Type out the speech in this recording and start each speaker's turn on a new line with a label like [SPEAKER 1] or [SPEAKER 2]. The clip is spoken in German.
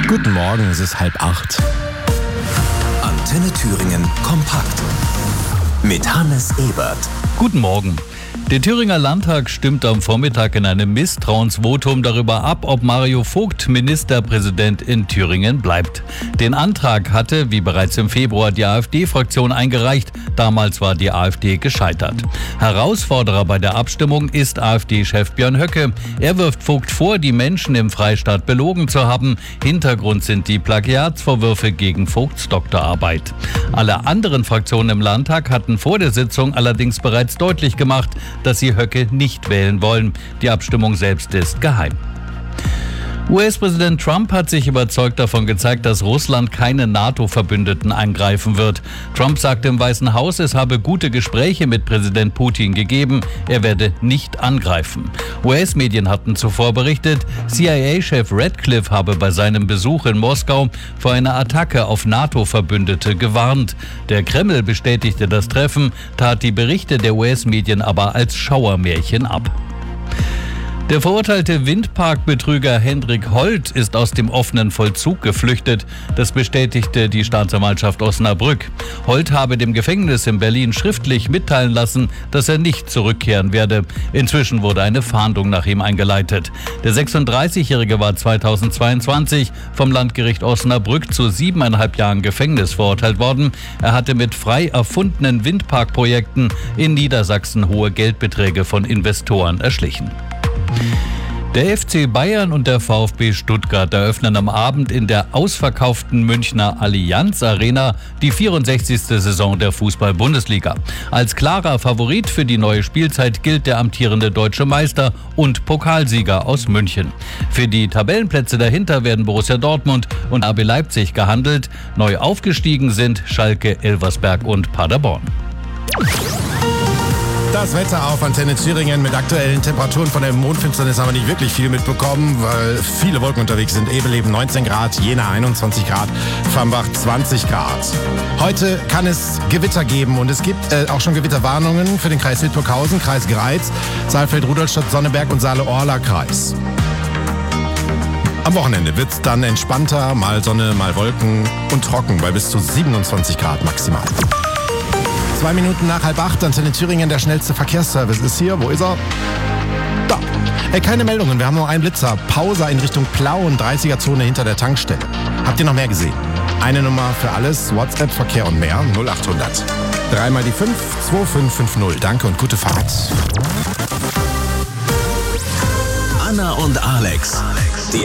[SPEAKER 1] Guten Morgen, es ist 7:30.
[SPEAKER 2] Antenne Thüringen kompakt mit Hannes Ebert.
[SPEAKER 3] Guten Morgen. Der Thüringer Landtag stimmt am Vormittag in einem Misstrauensvotum darüber ab, ob Mario Vogt Ministerpräsident in Thüringen bleibt. Den Antrag hatte, wie bereits im Februar, die AfD-Fraktion eingereicht. Damals war die AfD gescheitert. Herausforderer bei der Abstimmung ist AfD-Chef Björn Höcke. Er wirft Vogt vor, die Menschen im Freistaat belogen zu haben. Hintergrund sind die Plagiatsvorwürfe gegen Vogts Doktorarbeit. Alle anderen Fraktionen im Landtag hatten vor der Sitzung allerdings bereits deutlich gemacht, dass sie Höcke nicht wählen wollen. Die Abstimmung selbst ist geheim. US-Präsident Trump hat sich überzeugt davon gezeigt, dass Russland keine NATO-Verbündeten angreifen wird. Trump sagte im Weißen Haus, es habe gute Gespräche mit Präsident Putin gegeben. Er werde nicht angreifen. US-Medien hatten zuvor berichtet, CIA-Chef Radcliffe habe bei seinem Besuch in Moskau vor einer Attacke auf NATO-Verbündete gewarnt. Der Kreml bestätigte das Treffen, tat die Berichte der US-Medien aber als Schauermärchen ab. Der verurteilte Windparkbetrüger Hendrik Holt ist aus dem offenen Vollzug geflüchtet. Das bestätigte die Staatsanwaltschaft Osnabrück. Holt habe dem Gefängnis in Berlin schriftlich mitteilen lassen, dass er nicht zurückkehren werde. Inzwischen wurde eine Fahndung nach ihm eingeleitet. Der 36-Jährige war 2022 vom Landgericht Osnabrück zu 7,5 Jahren Gefängnis verurteilt worden. Er hatte mit frei erfundenen Windparkprojekten in Niedersachsen hohe Geldbeträge von Investoren erschlichen. Der FC Bayern und der VfB Stuttgart eröffnen am Abend in der ausverkauften Münchner Allianz Arena die 64. Saison der Fußball-Bundesliga. Als klarer Favorit für die neue Spielzeit gilt der amtierende deutsche Meister und Pokalsieger aus München. Für die Tabellenplätze dahinter werden Borussia Dortmund und RB Leipzig gehandelt. Neu aufgestiegen sind Schalke, Elversberg und Paderborn.
[SPEAKER 1] Das Wetter auf Antenne Thüringen mit aktuellen Temperaturen. Von der Mondfinsternis haben wir nicht wirklich viel mitbekommen, weil viele Wolken unterwegs sind. Ebeleben 19 Grad, Jena 21 Grad, Fambach 20 Grad. Heute kann es Gewitter geben und es gibt auch schon Gewitterwarnungen für den Kreis Hildburghausen, Kreis Greiz, Saalfeld, Rudolstadt, Sonneberg und Saale-Orla-Kreis. Am Wochenende wird es dann entspannter, mal Sonne, mal Wolken und trocken bei bis zu 27 Grad maximal. 2 Minuten nach 7:30, Antenne Thüringen, der schnellste Verkehrsservice ist hier. Wo ist er? Da. Keine Meldungen, wir haben nur einen Blitzer. Pause in Richtung Plauen, 30er-Zone hinter der Tankstelle. Habt ihr noch mehr gesehen? Eine Nummer für alles, WhatsApp, Verkehr und mehr, 0800. 3 mal die 5, 2550. Danke und gute Fahrt.
[SPEAKER 2] Anna und Alex